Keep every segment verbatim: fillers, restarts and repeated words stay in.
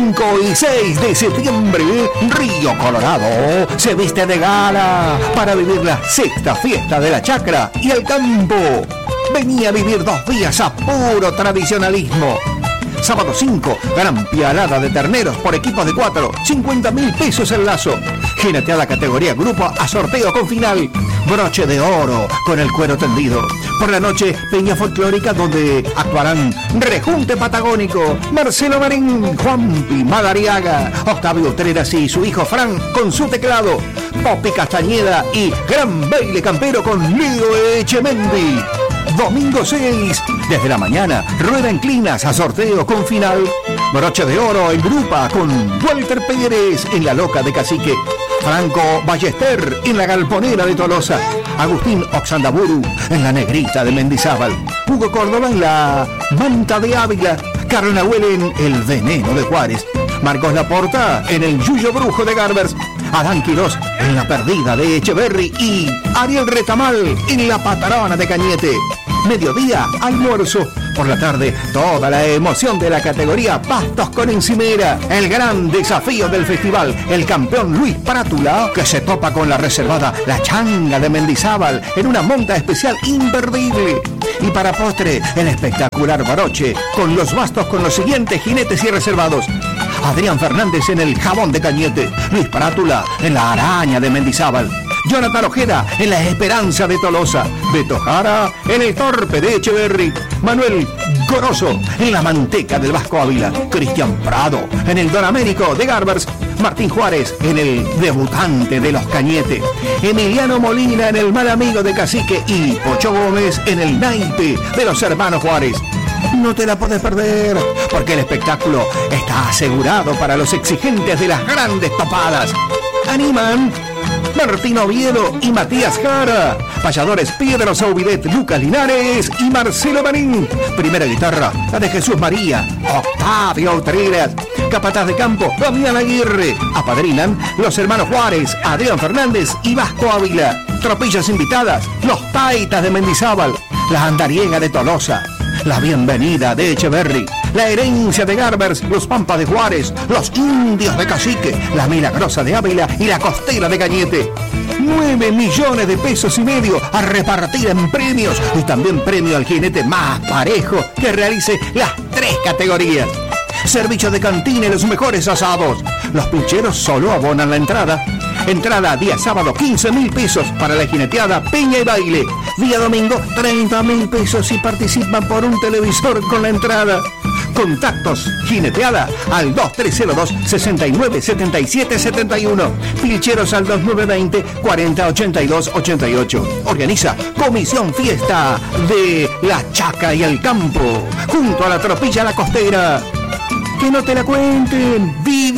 cinco y seis de septiembre, Río Colorado se viste de gala para vivir la sexta fiesta de la chacra y el campo. Venía a vivir dos días a puro tradicionalismo. Sábado cinco, gran pialada de terneros por equipos de cuatro, cincuenta mil pesos el lazo. Jineteada categoría grupo a sorteo con final. Broche de oro con el cuero tendido. Por la noche, peña folclórica donde actuarán Rejunte Patagónico, Marcelo Marín, Juanpi Madariaga, Octavio Utreras y su hijo Fran con su teclado, Popi Castañeda y gran baile campero con Leo Echemendi. Domingo seis, desde la mañana, rueda en clinas a sorteo con final. Broche de oro en grupa con Walter Pérez en la Loca de Cacique, Franco Ballester en la Galponera de Tolosa, Agustín Oxandaburu en la Negrita de Mendizábal, Hugo Córdoba en la Manta de Ávila, Carlos Nahuel en el Veneno de Juárez, Marcos Laporta en el Yuyo Brujo de Garbers, Adán Quirós en la Perdida de Echeverri y Ariel Retamal en la Patarona de Cañete. Mediodía, almuerzo. Por la tarde, toda la emoción de la categoría Pastos con Encimera. El gran desafío del festival, el campeón Luis Prátula, que se topa con la reservada La Changa de Mendizábal en una monta especial imperdible. Y para postre, el espectacular Baroche, con los bastos con los siguientes jinetes y reservados. Adrián Fernández en el Jabón de Cañete, Luis Prátula en la Araña de Mendizábal, Jonathan Ojeda en la Esperanza de Tolosa, Beto Jara en el Torpe de Echeverri, Manuel Goroso en la Manteca del Vasco Ávila, Cristian Prado en el Don Américo de Garbers, Martín Juárez en el Debutante de los Cañete, Emiliano Molina en el Mal Amigo de Cacique y Pocho Gómez en el Naipe de los Hermanos Juárez. No te la puedes perder, porque el espectáculo está asegurado para los exigentes de las grandes topadas. Animan Martín Oviedo y Matías Jara, payadores Pedro Saubidet, Lucas Linares y Marcelo Marín. Primera guitarra, la de Jesús María, Octavio Utreras. Capataz de campo, Damián Aguirre. Apadrinan los hermanos Juárez, Adrián Fernández y Vasco Ávila. Tropillas invitadas, los Taitas de Mendizábal, la Andariega de Tolosa, la Bienvenida de Echeverri, la Herencia de Garbers, los Pampas de Juárez, los Indios de Cacique, la Milagrosa de Ávila y la Costera de Cañete. Nueve millones de pesos y medio a repartir en premios y también premio al jinete más parejo que realice las tres categorías. Servicio de cantina y los mejores asados. Los pincheros solo abonan la entrada. Entrada día sábado quince mil pesos para la jineteada Peña y Baile. Día domingo treinta mil pesos y participan por un televisor con la entrada. Contactos jineteada al dos tres cero dos, seis nueve siete siete siete uno. Pilcheros al dos nueve dos cero, cuatro cero ocho dos ocho ocho. Organiza Comisión Fiesta de La Chaca y el Campo, junto a la Tropilla La Costera. Que no te la cuenten,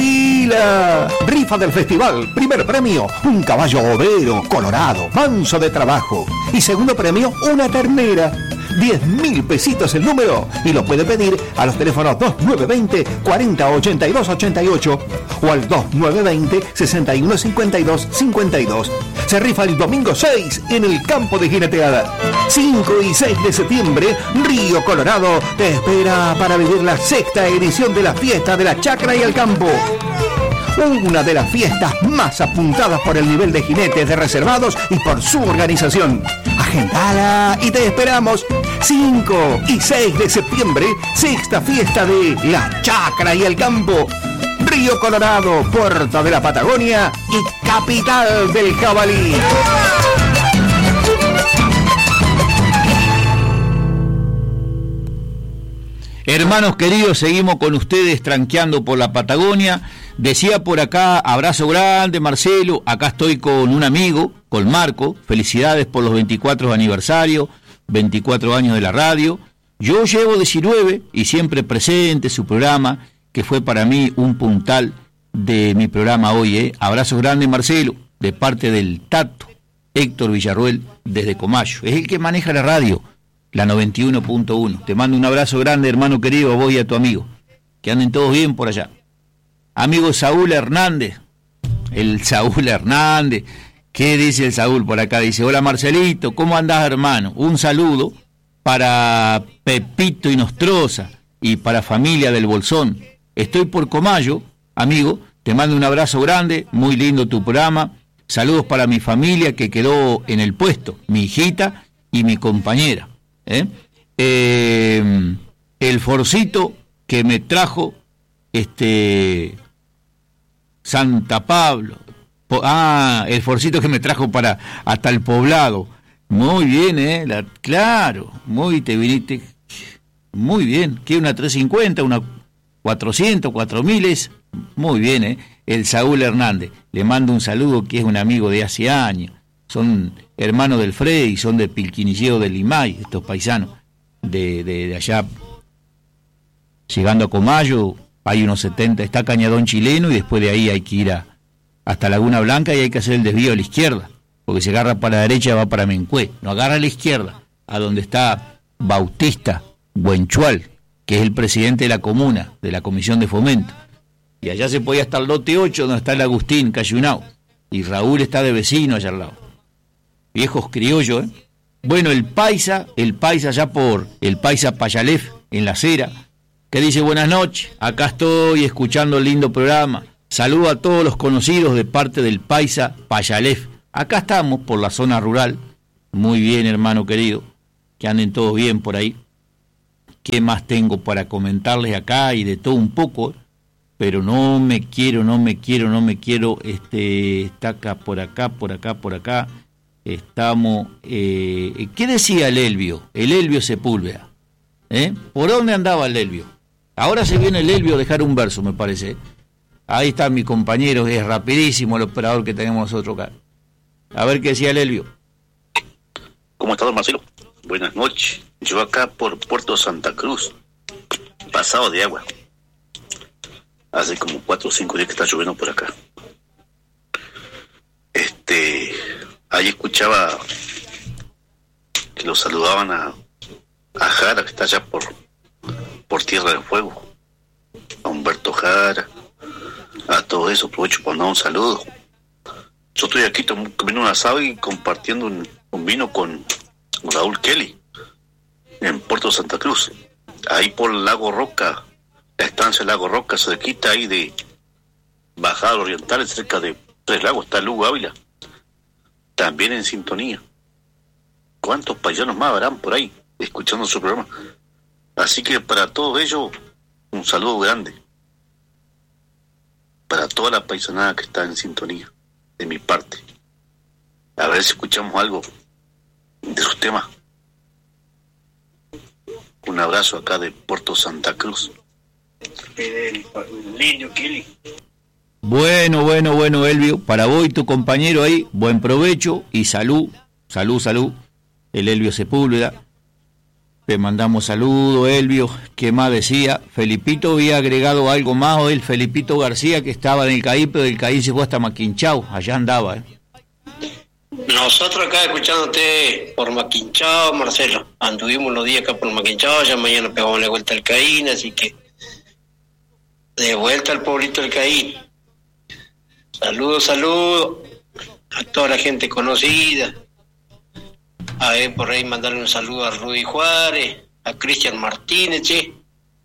vivila. Rifa del festival, primer premio, un caballo overo, colorado, manso de trabajo. Y segundo premio, una ternera. diez mil pesitos el número y lo puede pedir a los teléfonos dos nueve dos cero, cuatro cero ocho dos ocho ocho o al dos nueve dos cero, seis uno cinco dos cinco dos. Se rifa el domingo seis en el campo de jineteada. cinco y seis de septiembre, Río Colorado te espera para vivir la sexta edición de la fiesta de la chacra y el campo. Una de las fiestas más apuntadas por el nivel de jinetes de reservados y por su organización. Agendala y te esperamos. cinco y seis de septiembre, sexta fiesta de la chacra y el campo. Río Colorado, puerta de la Patagonia y capital del jabalí. Hermanos queridos, seguimos con ustedes tranqueando por la Patagonia. Decía por acá, abrazo grande Marcelo, acá estoy con un amigo, con Marco, felicidades por los veinticuatro aniversarios, veinticuatro años de la radio. Yo llevo diecinueve y siempre presente su programa, que fue para mí un puntal de mi programa hoy. ¿eh? Abrazo grande Marcelo, de parte del Tato, Héctor Villarruel, desde Comayo. Es el que maneja la radio, la noventa y uno punto uno. Te mando un abrazo grande, hermano querido, a vos y a tu amigo. Que anden todos bien por allá. Amigo Saúl Hernández, el Saúl Hernández, ¿qué dice el Saúl por acá? Dice, hola Marcelito, ¿cómo andás hermano? Un saludo para Pepito y Nostroza y para familia del Bolsón. Estoy por Comayo, amigo, te mando un abrazo grande, muy lindo tu programa. Saludos para mi familia que quedó en el puesto, mi hijita y mi compañera. ¿eh? Eh, el forcito que me trajo este Santa Pablo, po, ah, el forcito que me trajo para hasta el Poblado. Muy bien, ¿eh? La, claro, muy te viniste, muy bien. ¿Qué, una trescientos cincuenta, una cuatrocientos, cuatro mil es? Muy bien, ¿eh? El Saúl Hernández, le mando un saludo, que es un amigo de hace años. Son hermanos del Freddy, son de Pilquinilleo del Limay, estos paisanos de, de, de allá. Llegando a Comayo, hay unos setenta, está Cañadón Chileno, y después de ahí hay que ir a, hasta Laguna Blanca, y hay que hacer el desvío a la izquierda, porque si agarra para la derecha va para Mencué. No, agarra a la izquierda, a donde está Bautista Buenchual, que es el presidente de la comuna, de la Comisión de Fomento. Y allá se puede hasta el lote ocho, donde está el Agustín Cayunao. Y Raúl está de vecino allá al lado. Viejos criollos, ¿eh? Bueno, el Paisa, el Paisa allá por el Paisa Payalef, en La Cera, que dice: buenas noches, acá estoy escuchando el lindo programa. Saludo a todos los conocidos de parte del Paisa Payalef. Acá estamos por la zona rural. Muy bien, hermano querido. Que anden todos bien por ahí. ¿Qué más tengo para comentarles acá? Y de todo un poco, pero no me quiero, no me quiero, no me quiero. Este, está acá, por acá, por acá, por acá. Estamos. Eh, ¿Qué decía el Elvio? El Elvio Sepúlveda. ¿Eh? ¿Por dónde andaba el Elvio? Ahora se viene el Elvio a dejar un verso, me parece. Ahí está mi compañero, es rapidísimo el operador que tenemos nosotros acá. A ver qué decía el Elvio. ¿Cómo está, don Marcelo? Buenas noches. Yo acá por Puerto Santa Cruz, pasado de agua. Hace como cuatro o cinco días que está lloviendo por acá. Este, ahí escuchaba que lo saludaban a, a Jara, que está allá por, por Tierra del Fuego. A Humberto Jara, a todo eso. Aprovecho para mandar un saludo. Yo estoy aquí comiendo un asado y compartiendo un, un vino con Raúl Kelly en Puerto Santa Cruz, ahí por el Lago Roca, la estancia del Lago Roca, cerquita ahí de Bajada Oriental, cerca de Tres Lagos, está Lugo Ávila, también en sintonía. ¿Cuántos paisanos más habrán por ahí escuchando su programa? Así que para todos ellos, un saludo grande, para toda la paisanada que está en sintonía, de mi parte. A ver si escuchamos algo de sus temas. Un abrazo acá de Puerto Santa Cruz. El niño Kelly. Bueno, bueno, bueno, Elvio, para vos y tu compañero ahí, buen provecho y salud, salud, salud. El Elvio Sepúlveda. Te mandamos saludos, Elvio. ¿Qué más decía? Felipito había agregado algo más, o el Felipito García, que estaba en el Caí, pero del Caí se fue hasta Maquinchao, allá andaba, ¿eh? Nosotros acá escuchándote por Maquinchao, Marcelo. Anduvimos los días acá por Maquinchao, ya mañana pegamos la vuelta al Caín, así que de vuelta al pueblito del Caín. Saludos, saludos a toda la gente conocida. A ver, por ahí mandarle un saludo a Rudy Juárez, a Cristian Martínez, che.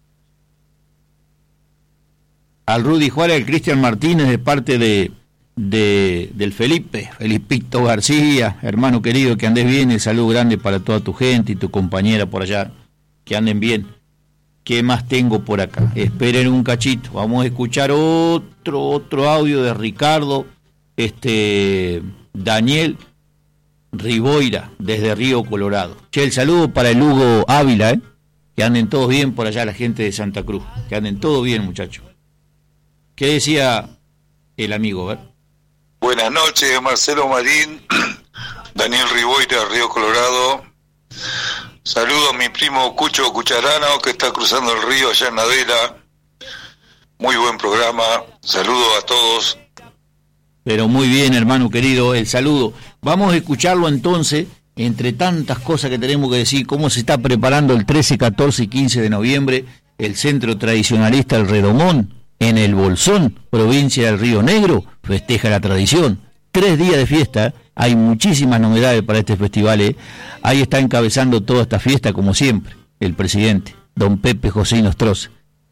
Al Rudy Juárez, al Cristian Martínez, de parte de, de del Felipe, Felipito García, hermano querido, que andes bien, el saludo grande para toda tu gente y tu compañera por allá, que anden bien. ¿Qué más tengo por acá? Esperen un cachito, vamos a escuchar otro, otro audio de Ricardo, este, Daniel Riboira, desde Río Colorado. Che, el saludo para el Hugo Ávila, ¿eh? Que anden todos bien por allá, la gente de Santa Cruz. Que anden todos bien, muchachos. ¿Qué decía el amigo? A ver. Buenas noches, Marcelo Marín, Daniel Riboira, Río Colorado. Saludo a mi primo Cucho Cucharano, que está cruzando el río allá en Adela. Muy buen programa. Saludo a todos. Pero muy bien, hermano querido, el saludo. Vamos a escucharlo entonces, entre tantas cosas que tenemos que decir, cómo se está preparando el trece, catorce y quince de noviembre el Centro Tradicionalista El Redomón, en El Bolsón, provincia del Río Negro, festeja la tradición. Tres días de fiesta, hay muchísimas novedades para este festival, ¿eh? Ahí está encabezando toda esta fiesta, como siempre, el presidente, don Pepe José Nostroza.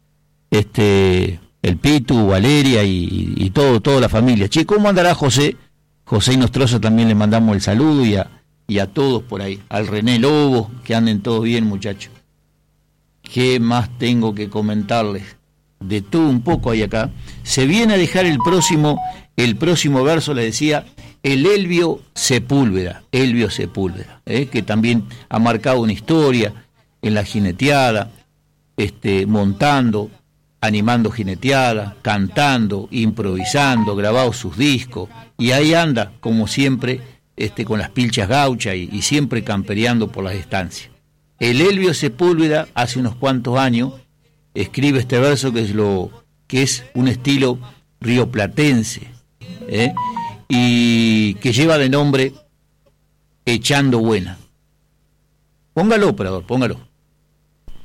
este, el Pitu, Valeria y, y todo, toda la familia. Che, ¿cómo andará José? José y Nostroza también le mandamos el saludo y a, y a todos por ahí. Al René Lobo, que anden todos bien, muchachos. ¿Qué más tengo que comentarles? De todo un poco ahí acá. Se viene a dejar el próximo, el próximo verso, le decía, el Elvio Sepúlveda, Elvio Sepúlveda, ¿eh? que también ha marcado una historia en la jineteada, este, montando, animando jineteada, cantando, improvisando, grabado sus discos, y ahí anda, como siempre, este, con las pilchas gauchas y, y siempre campereando por las estancias. El Elvio Sepúlveda, hace unos cuantos años, escribe este verso que es lo que es un estilo rioplatense, ¿eh? y que lleva de nombre Echando Buena. Póngalo, operador, póngalo.